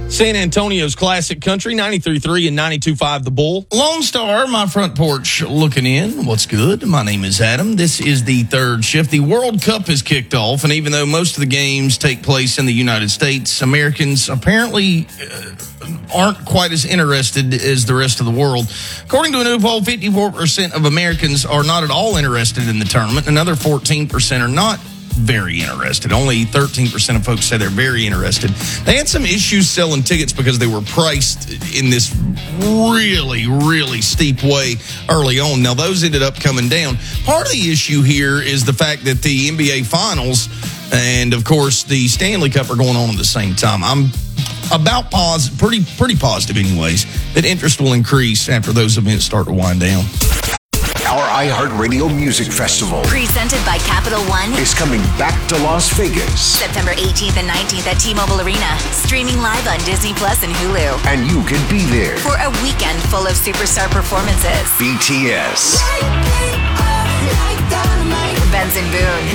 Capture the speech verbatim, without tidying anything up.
San Antonio's Classic Country, ninety-three point three and ninety-two point five The Bull. Lone Star, my front porch looking in. What's good? My name is Adam. This is the third shift. The World Cup has kicked off, and even though most of the games take place in the United States, Americans apparently uh, aren't quite as interested as the rest of the world. According to a new poll, fifty-four percent of Americans are not at all interested in the tournament. Another fourteen percent are not very interested. Only thirteen percent of folks say they're very interested. They had some issues selling tickets because they were priced in this really, really steep way early on. Now, those ended up coming down. Part of the issue here is the fact that the N B A Finals and, of course, the Stanley Cup are going on at the same time. I'm about positive, pretty, pretty positive anyways, that interest will increase after those events start to wind down. Our iHeartRadio Music Festival, presented by Capital One, is coming back to Las Vegas. September eighteenth and nineteenth at T-Mobile Arena. Streaming live on Disney Plus and Hulu. And you can be there for a weekend full of superstar performances. B T S, Benson Boone,